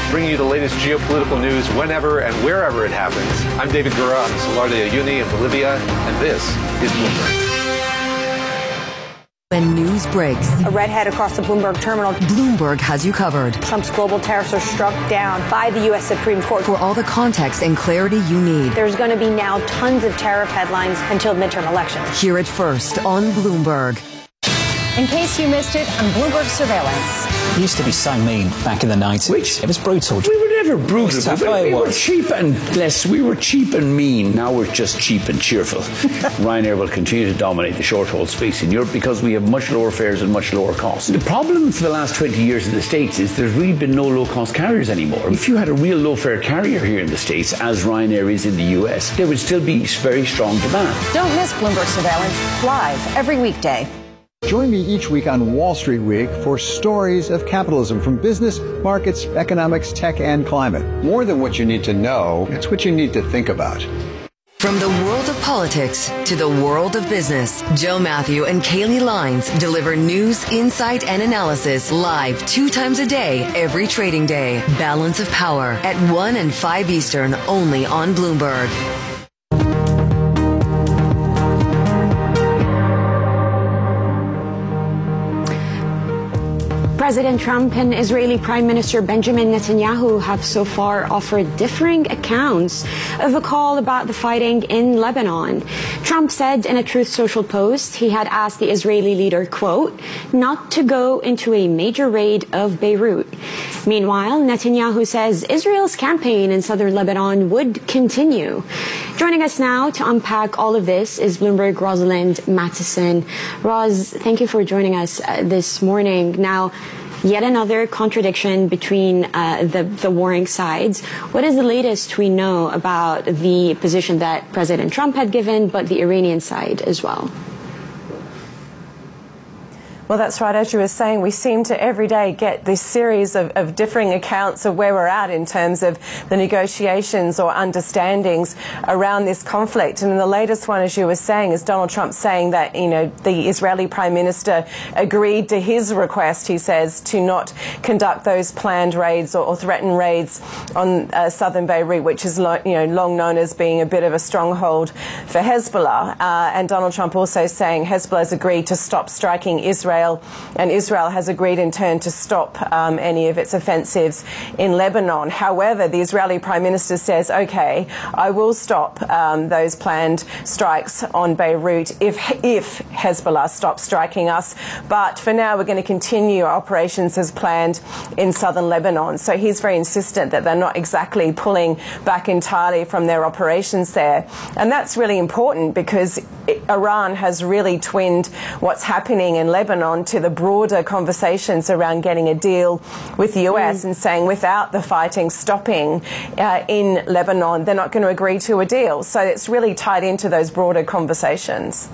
bringing you the latest geopolitical news whenever and wherever it happens. I'm David Gura on the Salar de Uyuni in Bolivia, and this is Bloomberg. When news breaks, a redhead across the Bloomberg terminal. Bloomberg has you covered. Trump's global tariffs are struck down by the U.S. Supreme Court. For all the context and clarity you need. There's going to be now tons of tariff headlines until midterm elections. Hear it first on Bloomberg. In case you missed it, on Bloomberg Surveillance. It used to be so mean back in the 90s. Which? It was brutal. We were never brutal. We were cheap and mean. Now we're just cheap and cheerful. Ryanair will continue to dominate the short-haul space in Europe because we have much lower fares and much lower costs. The problem for the last 20 years in the States is there's really been no low-cost carriers anymore. If you had a real low-fare carrier here in the States, as Ryanair is in the US, there would still be very strong demand. Don't miss Bloomberg Surveillance live every weekday. Join me each week on Wall Street Week for stories of capitalism from business, markets, economics, tech, and climate. More than what you need to know, it's what you need to think about. From the world of politics to the world of business, Joe Matthew and Kaylee Lines deliver news, insight, and analysis live 2 times a day, every trading day. Balance of Power at 1 and 5 Eastern, only on Bloomberg. President Trump and Israeli Prime Minister Benjamin Netanyahu have so far offered differing accounts of a call about the fighting in Lebanon. Trump said in a Truth Social post he had asked the Israeli leader, quote, not to go into a major raid of Beirut. Meanwhile, Netanyahu says Israel's campaign in southern Lebanon would continue. Joining us now to unpack all of this is Bloomberg Rosalind Matheson. Roz, thank you for joining us this morning. Now, yet another contradiction between the warring sides. What is the latest we know about the position that President Trump had given, but the Iranian side as well? Well, that's right. As you were saying, we seem to every day get this series of differing accounts of where we're at in terms of the negotiations or understandings around this conflict. And the latest one, as you were saying, is Donald Trump saying that, you know, the Israeli Prime Minister agreed to his request, he says, to not conduct those planned raids or threatened raids on southern Beirut, which is long known as being a bit of a stronghold for Hezbollah. And Donald Trump also saying Hezbollah has agreed to stop striking Israel, and Israel has agreed in turn to stop any of its offensives in Lebanon. However, the Israeli Prime Minister says, OK, I will stop those planned strikes on Beirut if Hezbollah stops striking us. But for now, we're going to continue our operations as planned in southern Lebanon. So he's very insistent that they're not exactly pulling back entirely from their operations there. And that's really important because Iran has really twinned what's happening in Lebanon to the broader conversations around getting a deal with the US and saying without the fighting stopping in Lebanon, they're not going to agree to a deal. So it's really tied into those broader conversations.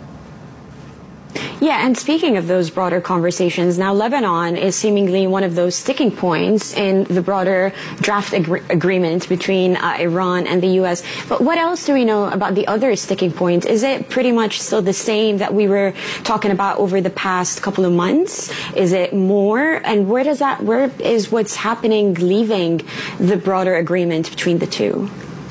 Yeah, and speaking of those broader conversations, now Lebanon is seemingly one of those sticking points in the broader draft agreement between Iran and the U.S. But what else do we know about the other sticking points? Is it pretty much still the same that we were talking about over the past couple of months? Is it more? And where is what's happening leaving the broader agreement between the two?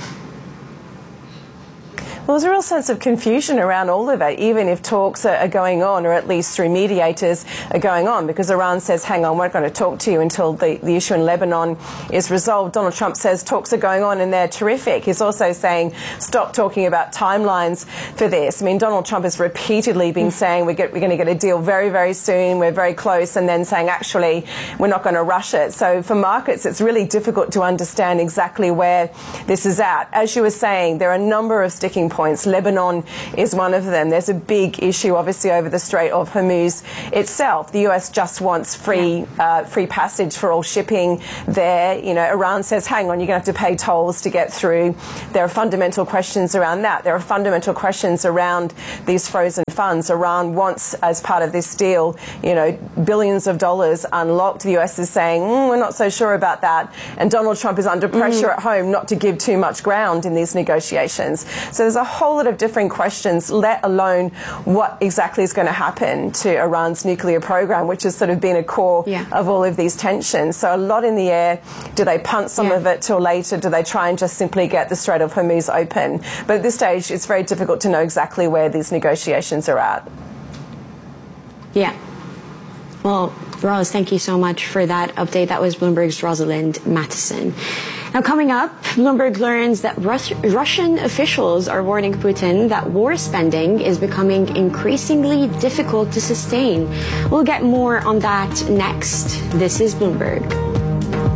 Well, there's a real sense of confusion around all of it, even if talks are going on, or at least through mediators are going on, because Iran says, hang on, we're not going to talk to you until the issue in Lebanon is resolved. Donald Trump says talks are going on and they're terrific. He's also saying stop talking about timelines for this. I mean, Donald Trump has repeatedly been saying we're going to get a deal very, very soon, we're very close, and then saying actually we're not going to rush it. So for markets, it's really difficult to understand exactly where this is at. As you were saying, there are a number of sticking points. Lebanon is one of them. There's a big issue, obviously, over the Strait of Hormuz itself. The US just wants free passage for all shipping there. You know, Iran says, hang on, you're going to have to pay tolls to get through. There are fundamental questions around that. There are fundamental questions around these frozen funds. Iran wants, as part of this deal, you know, billions of dollars unlocked. The US is saying, we're not so sure about that. And Donald Trump is under pressure at home not to give too much ground in these negotiations. So there's a a whole lot of different questions, let alone what exactly is going to happen to Iran's nuclear program, which has sort of been a core of all of these tensions. So a lot in the air. Do they punt some of it till later? Do they try and just simply get the Strait of Hormuz open? But at this stage, it's very difficult to know exactly where these negotiations are at. Yeah. Well, Roz, thank you so much for that update. That was Bloomberg's Rosalind Matheson. Now, coming up, Bloomberg learns that Russian officials are warning Putin that war spending is becoming increasingly difficult to sustain. We'll get more on that next. This is Bloomberg.